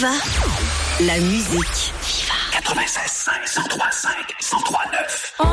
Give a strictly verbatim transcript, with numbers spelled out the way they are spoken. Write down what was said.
Viva, la musique. quatre-vingt-seize cinq, cent trois cinq, cent trois neuf. On